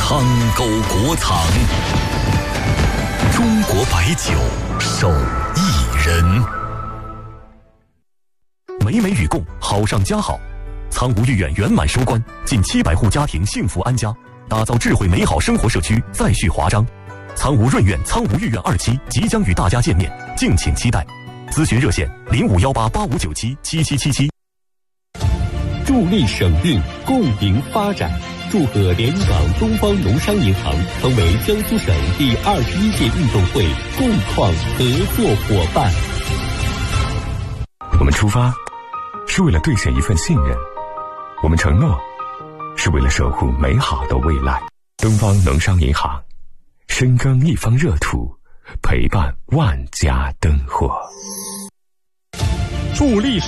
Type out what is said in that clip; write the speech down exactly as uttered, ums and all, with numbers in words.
苍沟国藏，中国白酒手艺人。美美与共，好上加好。苍梧御苑圆满收官，近七百户家庭幸福安家，打造智慧美好生活社区再续华章。苍梧润苑苍梧御苑二期即将与大家见面，敬请期待。咨询热线零五幺八八五九七七七七七。 助力省运，共赢发展。祝贺连云港东方农商银行成为江苏省第二十一届运动会共创合作伙伴。 我们出发是为了兑现一份信任，我们承诺是为了守护美好的未来。东方农商银行，深耕一方热土，陪伴万家灯火。 助力